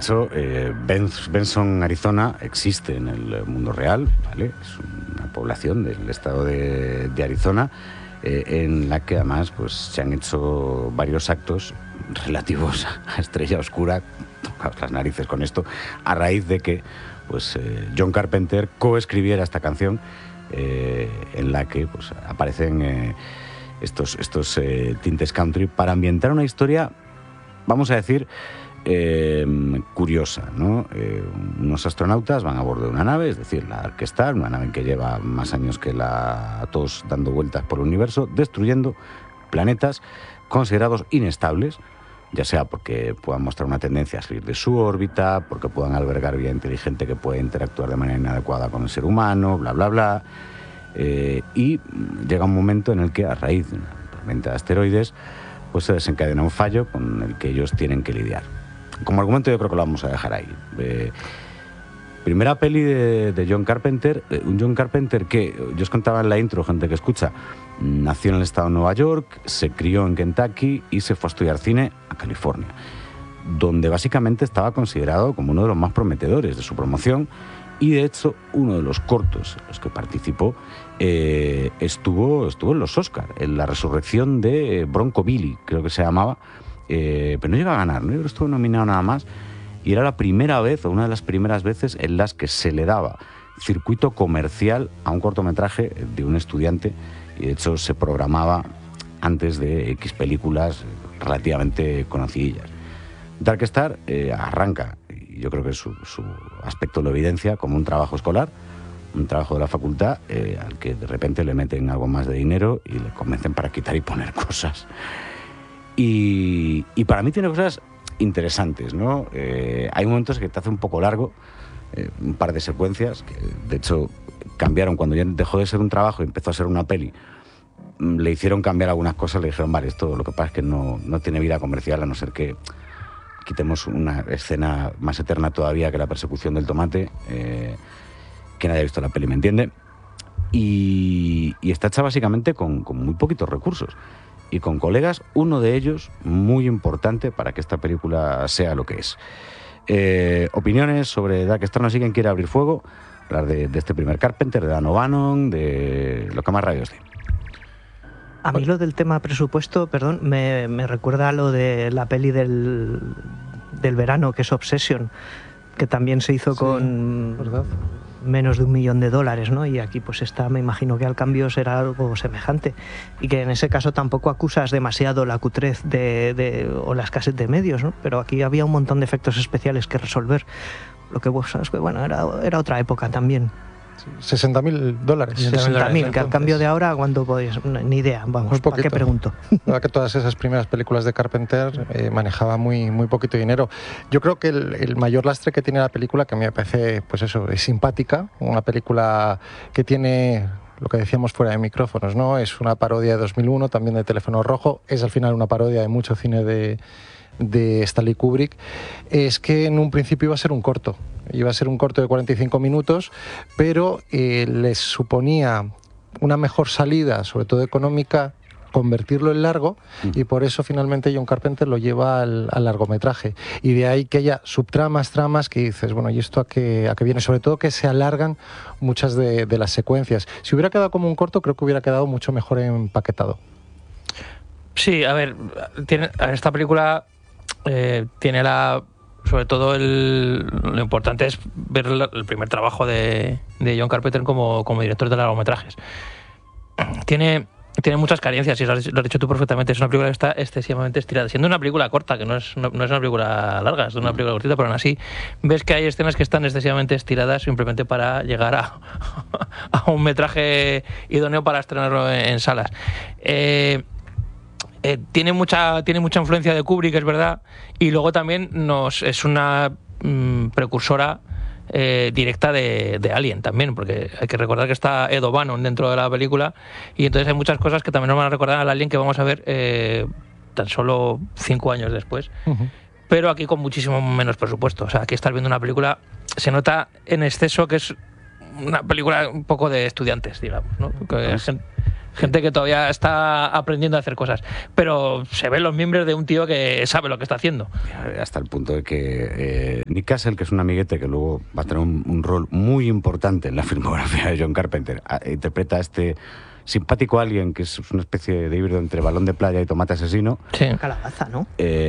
hecho, Benson, Arizona, existe en el mundo real, ¿vale? Es una población del estado de Arizona, en la que además pues, se han hecho varios actos relativos a Estrella Oscura, tocaos las narices con esto, a raíz de que pues, John Carpenter coescribiera esta canción, en la que pues, aparecen estos tintes country para ambientar una historia, vamos a decir, curiosa, ¿no? Unos astronautas van a bordo de una nave, es decir, la Ark Star, una nave que lleva más años que la Atos dando vueltas por el universo, destruyendo planetas considerados inestables, ya sea porque puedan mostrar una tendencia a salir de su órbita, porque puedan albergar vida inteligente que puede interactuar de manera inadecuada con el ser humano, bla, bla, bla. Y llega un momento en el que, a raíz de una tormenta de asteroides, pues se desencadena un fallo con el que ellos tienen que lidiar. Como argumento yo creo que lo vamos a dejar ahí. Primera peli de John Carpenter, un John Carpenter que, yo os contaba en la intro, gente que escucha, nació en el estado de Nueva York, se crió en Kentucky y se fue a estudiar cine a California, donde básicamente estaba considerado como uno de los más prometedores de su promoción, y de hecho uno de los cortos en los que participó estuvo en los Oscar, en la resurrección de Bronco Billy, creo que se llamaba, pero no llega a ganar, ¿no? Yo creo que estuvo nominado nada más, y era la primera vez, o una de las primeras veces, en las que se le daba circuito comercial a un cortometraje de un estudiante, y de hecho se programaba antes de X películas relativamente conocidillas. Dark Star arranca, y yo creo que su aspecto lo evidencia, como un trabajo escolar, un trabajo de la facultad, al que de repente le meten algo más de dinero y le convencen para quitar y poner cosas. Y para mí tiene cosas interesantes, ¿no? Hay momentos que te hace un poco largo, un par de secuencias, que de hecho cambiaron cuando ya dejó de ser un trabajo y empezó a ser una peli. Le hicieron cambiar algunas cosas, le dijeron, vale, esto lo que pasa es que no tiene vida comercial, a no ser que quitemos una escena más eterna todavía que la persecución del tomate, que nadie ha visto la peli, ¿me entiende? Y está hecha básicamente con muy poquitos recursos y con colegas, uno de ellos muy importante para que esta película sea lo que es. Opiniones sobre Dark Star, no sé quién quiere abrir fuego, hablar de este primer Carpenter, de Dan O'Bannon, de lo que más rayos de. A mí lo del tema presupuesto, perdón, me recuerda a lo de la peli del verano, que es Obsession, que también se hizo con menos de $1 millón, ¿no? Y aquí pues me imagino que al cambio será algo semejante. Y que en ese caso tampoco acusas demasiado la cutrez o la escasez de medios, ¿no? Pero aquí había un montón de efectos especiales que resolver. Lo que vos sabes que, bueno, era otra época también. $60.000. 60.000, que al cambio de ahora, ¿cuánto podéis? Ni idea, vamos, ¿para qué pregunto? La verdad que todas esas primeras películas de Carpenter manejaba muy poquito dinero. Yo creo que el mayor lastre que tiene la película, que a mí me parece, pues eso, es simpática, una película que tiene lo que decíamos fuera de micrófonos, ¿no? Es una parodia de 2001, también de Teléfono Rojo, es al final una parodia de mucho cine de Stanley Kubrick. Es que en un principio iba a ser un corto de 45 minutos, pero les suponía una mejor salida, sobre todo económica, convertirlo en largo, y por eso finalmente John Carpenter lo lleva al largometraje, y de ahí que haya subtramas, tramas que dices, bueno, ¿y esto a qué viene? Sobre todo que se alargan muchas de las secuencias. Si hubiera quedado como un corto, creo que hubiera quedado mucho mejor empaquetado. Sí, a ver, esta película tiene sobre todo lo importante es ver el primer trabajo de John Carpenter como director de largometrajes. Tiene muchas carencias, y lo has dicho tú perfectamente. Es una película que está excesivamente estirada, siendo una película corta, que no es una película larga, es una película cortita, pero aún así ves que hay escenas que están excesivamente estiradas simplemente para llegar a un metraje idóneo para estrenarlo en salas. Tiene mucha influencia de Kubrick, es verdad, y luego también es una precursora directa de Alien también, porque hay que recordar que está Ed O'Bannon dentro de la película, y entonces hay muchas cosas que también nos van a recordar al Alien que vamos a ver tan solo 5 años después, pero aquí con muchísimo menos presupuesto. O sea, aquí estás viendo una película, se nota en exceso que es una película un poco de estudiantes, digamos, ¿no? Gente que todavía está aprendiendo a hacer cosas. Pero se ven los miembros de un tío que sabe lo que está haciendo. Hasta el punto de que Nick Castle, que es un amiguete que luego va a tener un rol muy importante en la filmografía de John Carpenter, interpreta a este simpático alien que es una especie de híbrido entre balón de playa y tomate asesino. Sí. Calabaza, ¿no?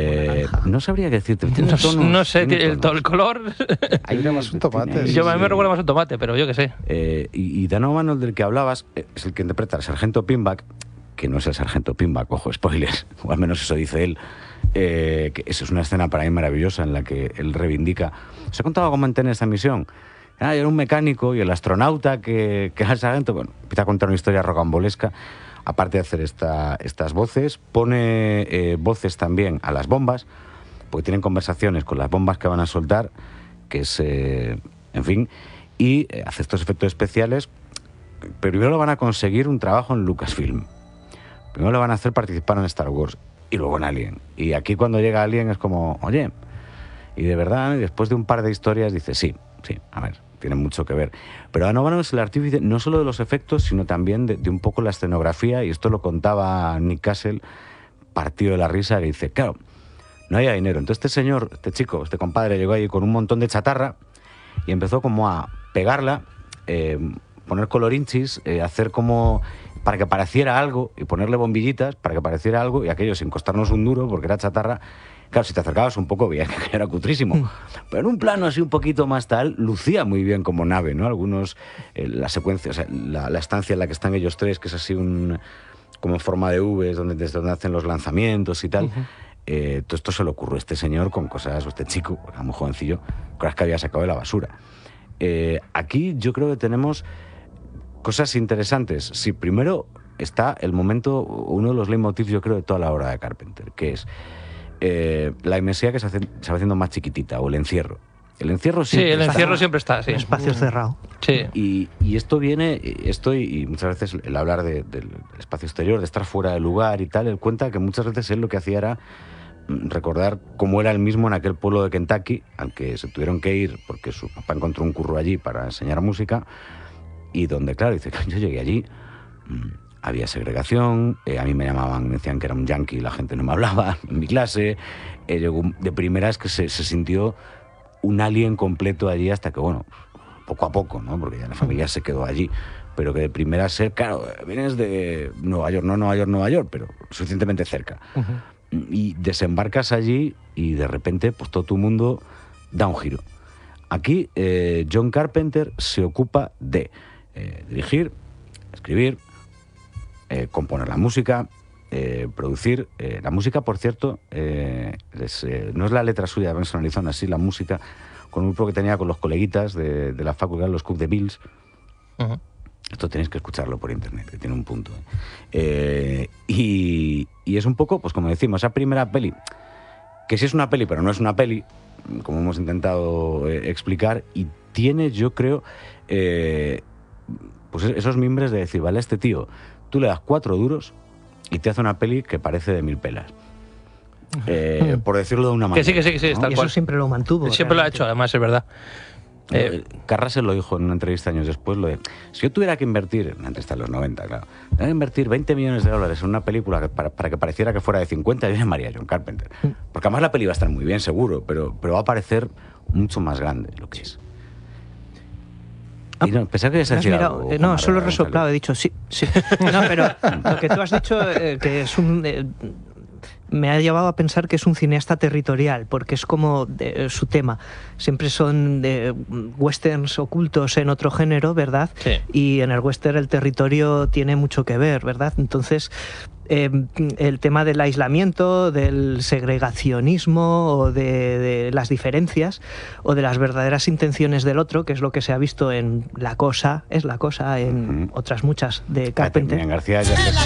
No sabría qué decirte. No sé, el color... Hay más un tomate. Yo a mí me recuerda más un tomate, pero yo qué sé. Y Dan O'Bannon, del que hablabas, es el que interpreta al sargento Pinback, que no es el sargento Pinback, ojo, spoilers, o al menos eso dice él. Que esa es una escena para mí maravillosa en la que él reivindica. ¿Os he contado cómo mantener esta misión? Yo era un mecánico y el astronauta que era el sargento, bueno, empieza a contar una historia rocambolesca. Aparte de hacer estas voces, pone voces también a las bombas, porque tienen conversaciones con las bombas que van a soltar, que es, en fin, y hace estos efectos especiales. Pero primero lo van a conseguir un trabajo en Lucasfilm. Primero lo van a hacer participar en Star Wars y luego en Alien. Y aquí cuando llega Alien es como, oye, y de verdad, y después de un par de historias dice, sí, a ver, tiene mucho que ver. Pero Dan O'Bannon es el artífice no solo de los efectos, sino también de un poco la escenografía, y esto lo contaba Nick Castle, partido de la risa, que dice, claro, no había dinero. Entonces este señor, este chico, este compadre, llegó ahí con un montón de chatarra y empezó como a pegarla, poner colorinchis, hacer como para que pareciera algo, y ponerle bombillitas para que pareciera algo, y aquello sin costarnos un duro, porque era chatarra. Claro, si te acercabas un poco, veías que era cutrísimo. Pero en un plano así un poquito más tal, lucía muy bien como nave, ¿no? Algunos, la secuencia, o sea, la estancia en la que están ellos tres, que es así como en forma de V, desde donde hacen los lanzamientos y tal. Todo esto se le ocurrió a este señor con cosas, o este chico, era muy jovencillo, cosas que había sacado de la basura. Aquí yo creo que tenemos cosas interesantes. Sí, primero está el momento, uno de los leitmotivs, yo creo, de toda la obra de Carpenter, que es la inmensidad que se va haciendo más chiquitita, o el encierro. El encierro siempre el encierro siempre está, sí. Espacio cerrado. Sí. Y esto viene, y muchas veces el hablar del espacio exterior, de estar fuera del lugar y tal, él cuenta que muchas veces él lo que hacía era recordar cómo era él mismo en aquel pueblo de Kentucky, al que se tuvieron que ir porque su papá encontró un curro allí para enseñar música, y donde, claro, dice, yo llegué allí, había segregación, a mí me llamaban, me decían que era un yankee y la gente no me hablaba en mi clase. De primera es que se sintió un alien completo allí hasta que, bueno, poco a poco, ¿no? Porque ya la familia se quedó allí. Pero que de primera ser, claro, vienes de Nueva York, no Nueva York, pero suficientemente cerca. Y desembarcas allí y de repente, pues todo tu mundo da un giro. Aquí John Carpenter se ocupa de dirigir, escribir, componer la música, producir. La música, por cierto, no es la letra suya de Benson Arizona, sí la música con un grupo que tenía con los coleguitas de la facultad, los Cook the Bills. Esto tenéis que escucharlo por internet, que tiene un punto. Y es un poco, pues como decimos, esa primera peli, que sí es una peli, pero no es una peli, como hemos intentado explicar, y tiene, yo creo, pues esos mimbres de decir, vale, este tío, tú le das 4 duros y te hace una peli que parece de 1000 pelas. Por decirlo de una manera. Que sí, ¿no? tal y cual. eso siempre lo mantuvo. Siempre lo ha hecho, además, es verdad. Carrasel lo dijo en una entrevista años después, lo de, si yo tuviera que invertir, antes está en los 90, claro, tuviera que invertir $20 millones en una película para que pareciera que fuera de 50, yo llamaría a John Carpenter. Porque además la peli va a estar muy bien, seguro, pero va a parecer mucho más grande lo que es. Y no, pensaba que ¿Has mirado? No, solo he resoplado, he dicho sí. No, pero lo que tú has dicho, que es un... me ha llevado a pensar que es un cineasta territorial, porque es como su tema. Siempre son westerns ocultos en otro género, ¿verdad? Sí. Y en el western el territorio tiene mucho que ver, ¿verdad? Entonces, el tema del aislamiento, del segregacionismo, o de las diferencias, o de las verdaderas intenciones del otro, que es lo que se ha visto en La Cosa, en otras muchas de Carpenter. García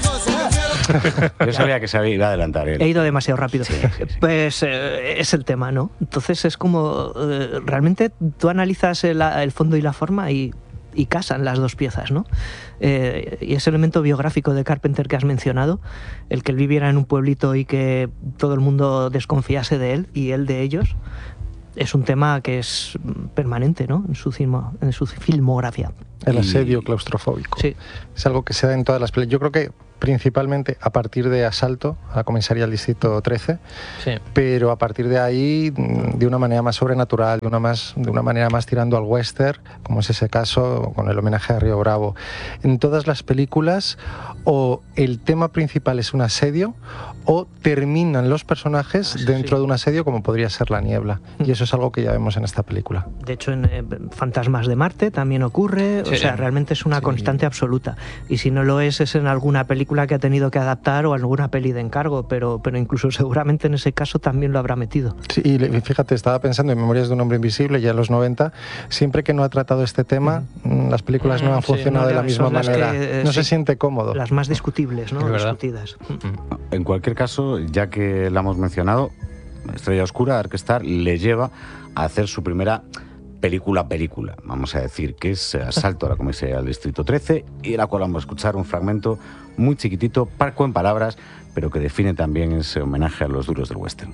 yo sabía que se iba a adelantar él. He ido demasiado rápido. Sí. Pues es el tema, ¿no? Entonces es como, realmente tú analizas el fondo y la forma y casan las dos piezas, ¿no? Y ese elemento biográfico de Carpenter que has mencionado, el que él viviera en un pueblito y que todo el mundo desconfiase de él y él de ellos, es un tema que es permanente, ¿no? en su filmografía. El asedio claustrofóbico. Sí. Es algo que se da en todas las películas. Yo creo que principalmente a partir de Asalto a la comisaría del Distrito 13, Sí. pero a partir de ahí de una manera más sobrenatural, de una manera más tirando al western, como es ese caso con el homenaje a Río Bravo. En todas las películas o el tema principal es un asedio o terminan los personajes dentro de un asedio, como podría ser La Niebla, y eso es algo que ya vemos en esta película. De hecho, en Fantasmas de Marte también ocurre, Sí. o sea, realmente es una constante absoluta. Y si no lo es en alguna película que ha tenido que adaptar o alguna peli de encargo, pero incluso seguramente en ese caso también lo habrá metido. Sí, y fíjate, estaba pensando en Memorias de un hombre invisible, ya en los 90, siempre que no ha tratado este tema, las películas no han funcionado de la misma manera. No se siente cómodo. Las más discutibles, ¿no? Es verdad. Discutidas. En cualquier caso, ya que la hemos mencionado, Estrella Oscura, Darkstar, le lleva a hacer su primera película, vamos a decir, que es Asalto a la comisaría del Distrito 13, y de la cual vamos a escuchar un fragmento muy chiquitito, parco en palabras, pero que define también ese homenaje a los duros del western.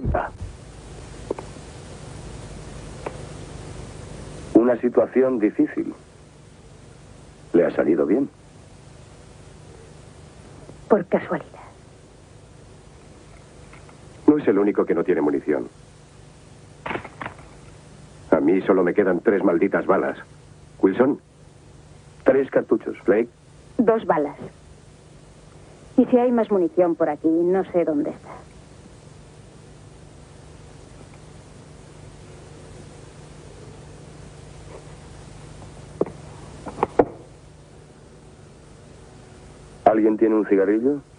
Una situación difícil. ¿Le ha salido bien? Por casualidad. No es el único que no tiene munición. A mí solo me quedan 3 malditas balas. Wilson, 3 cartuchos. Blake, 2 balas. Y si hay más munición por aquí, no sé dónde está. ¿alguien tiene un cigarrillo?